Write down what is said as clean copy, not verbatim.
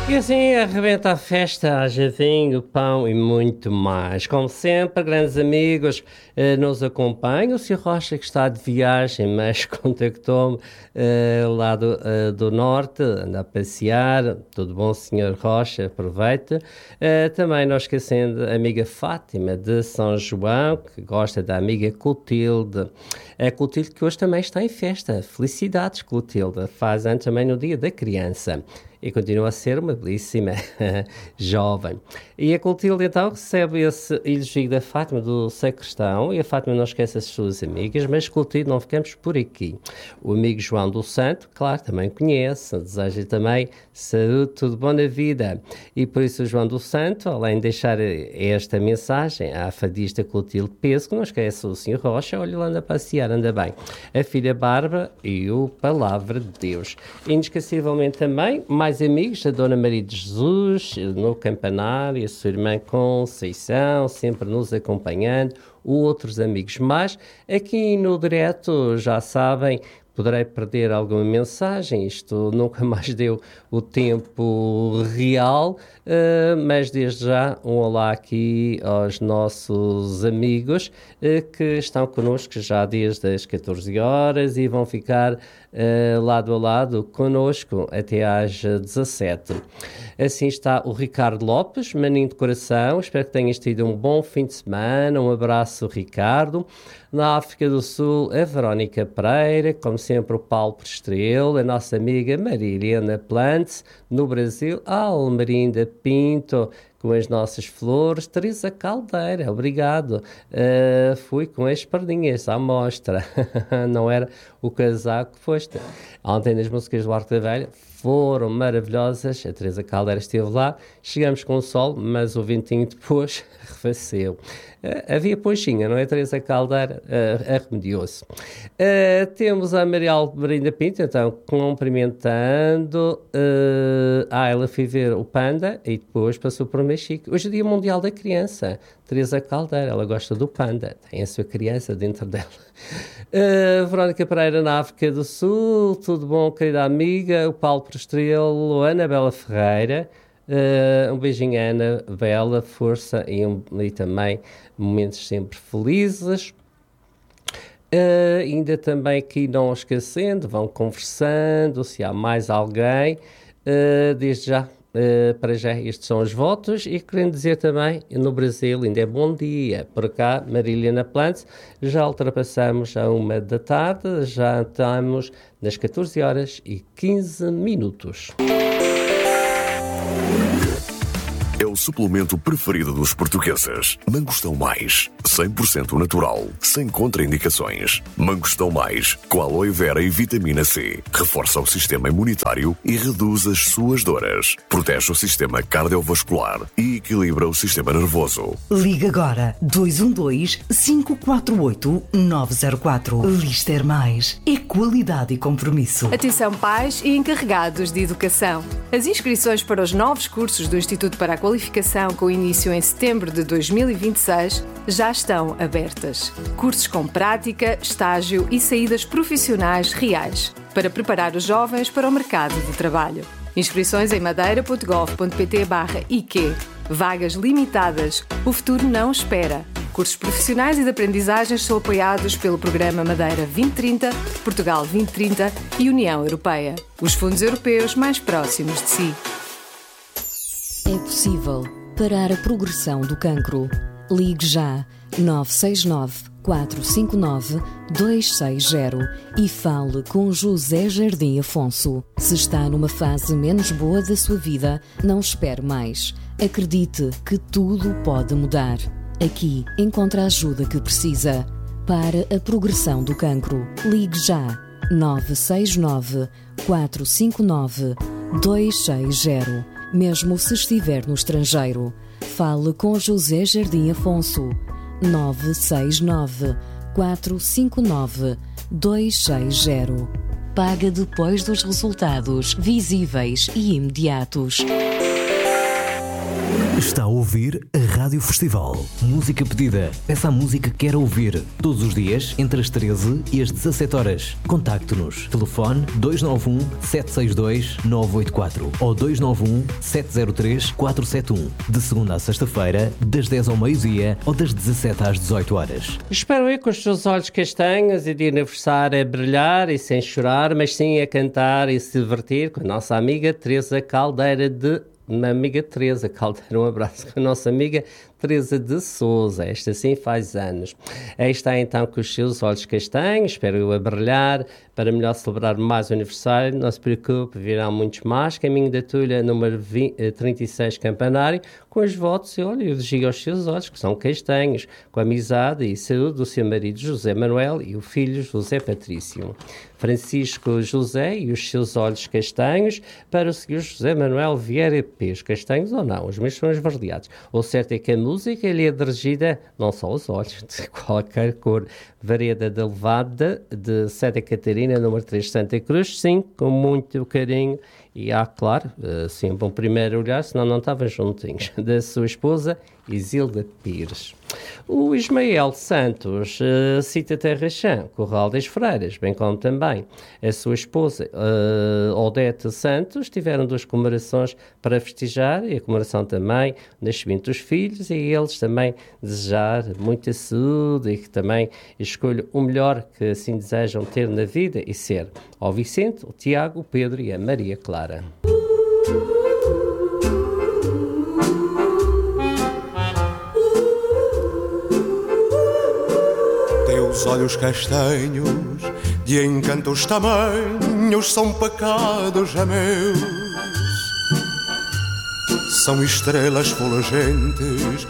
E assim arrebenta a festa, haja vinho, pão e muito mais. Como sempre, grandes amigos nos acompanham. O Sr. Rocha, que está de viagem, mas contactou-me lá do norte, anda a passear. Tudo bom, Sr. Rocha? Aproveite. Também não esquecendo a amiga Fátima de São João, que gosta da amiga Clotilde. A Clotilde que hoje também está em festa. Felicidades, Clotilde. Faz anos também no Dia da Criança. E continua a ser uma belíssima jovem. E a Clotilde então recebe esse elogio da Fátima, do sacristão, e a Fátima não esquece as suas amigas, mas Clotilde não ficamos por aqui. O amigo João do Santo, claro, também conhece, deseja também saúde, tudo bom na vida. E por isso o João do Santo, além de deixar esta mensagem à fadista Clotilde Peso, que não esquece o Sr. Rocha, olha lá, anda a passear, anda bem. A filha Bárbara e o Palavra de Deus. Inesquecivelmente também, mais amigos, a Dona Maria de Jesus, no Campanário, a sua irmã Conceição, sempre nos acompanhando, outros amigos mais. Aqui no direto, já sabem, poderei perder alguma mensagem, isto nunca mais deu o tempo real, mas desde já um olá aqui aos nossos amigos que estão connosco já desde as 14 horas e vão ficar lado a lado connosco até às 17. Assim está o Ricardo Lopes, maninho de coração, espero que tenhas tido um bom fim de semana, um abraço Ricardo. Na África do Sul, a Verónica Pereira, como sempre o Paulo Prestrelo, a nossa amiga Maria Helena Plantes, no Brasil, a Almerinda Pinto, com as nossas flores, Teresa Caldeira, obrigado. Fui com as pardinhas à mostra, não era o casaco que foste. Ontem nas músicas do Arco da Velha foram maravilhosas, a Teresa Caldeira esteve lá, chegamos com o sol, mas o ventinho depois arrefeceu. Havia ponchinha, não é? A Teresa Caldeira arremediou-se. Temos a Maria Almerinda Pinto, então, cumprimentando. Ela foi ver o Panda e depois passou por o Mexico. Hoje é Dia Mundial da Criança. Teresa Caldeira, ela gosta do Panda, tem a sua criança dentro dela. Verónica Pereira, na África do Sul, tudo bom, querida amiga? O Paulo Prestrelo, Ana Bela Ferreira. Um beijinho a Ana Bela, força e também momentos sempre felizes. Ainda também aqui não esquecendo, vão conversando, se há mais alguém, desde já, para já estes são os votos e querendo dizer também, no Brasil ainda é bom dia, por cá Marília Plantes, já ultrapassamos a 1 da tarde, já estamos nas 14 horas e 15 minutos. É o suplemento preferido dos portugueses. Mangostão Mais, 100% natural, sem contraindicações. Mangostão Mais, com aloe vera e vitamina C. Reforça o sistema imunitário e reduz as suas dores. Protege o sistema cardiovascular e equilibra o sistema nervoso. Liga agora 212-548-904. Lister Mais. É qualidade e compromisso. Atenção pais e encarregados de educação. As inscrições para os novos cursos do Instituto para a Qualificação com início em setembro de 2026 já estão abertas. Cursos com prática, estágio e saídas profissionais reais para preparar os jovens para o mercado de trabalho. Inscrições em madeira.gov.pt/IQ. Vagas limitadas. O futuro não espera. Cursos profissionais e de aprendizagens são apoiados pelo Programa Madeira 2030, Portugal 2030 e União Europeia. Os fundos europeus mais próximos de si. É possível parar a progressão do cancro. Ligue já 969 459 260 e fale com José Jardim Afonso. Se está numa fase menos boa da sua vida, não espere mais. Acredite que tudo pode mudar. Aqui encontra a ajuda que precisa. Para a progressão do cancro, ligue já 969 459 260. Mesmo se estiver no estrangeiro, fale com José Jardim Afonso. 969 459 260. Paga depois dos resultados visíveis e imediatos. Está a ouvir a Rádio Festival. Música pedida. Peça a música que quer ouvir. Todos os dias, entre as 13 e as 17 horas. Contacte-nos. Telefone 291-762-984 ou 291-703-471. De segunda à sexta-feira, das 10 ao meio-dia ou das 17 às 18 horas. Espero eu com os teus olhos castanhos e de aniversário a brilhar e sem chorar, mas sim a cantar e se divertir com a nossa amiga Teresa Caldeira de... Uma amiga Teresa Caldeira, um abraço com a nossa amiga Teresa de Sousa, esta sim faz anos. Aí está então com os seus olhos castanhos, espero eu a brilhar, para melhor celebrar mais o aniversário, não se preocupe, virão muitos mais, caminho da Tulha, número 36 Campanário, com os votos, e olha, eu digo aos seus olhos, que são castanhos, com a amizade e saúde do seu marido José Manuel e o filho José Patrício. Francisco José e os seus olhos castanhos, para o senhor José Manuel Vieira Pês, castanhos ou não, os meus são esverdeados. O certo é que a música lhe é dirigida, não só aos olhos, de qualquer cor. Vareda da Levada, de Santa Catarina, número 3, Santa Cruz, sim, com muito carinho. E há, claro, sempre um primeiro olhar, senão não estavam juntinhos, da sua esposa, Isilda Pires. O Ismael Santos cita Terrachã, Corral das Freiras, bem como também a sua esposa, Odete Santos, tiveram duas comemorações para festejar, e a comemoração também, o nascimento dos filhos, e eles também desejar muita saúde e que também escolham o melhor que assim desejam ter na vida e ser ao Vicente, o Tiago, o Pedro e a Maria Clara. Teus olhos castanhos, de encantos tamanhos, são pecados a meus. São estrelas fulgentes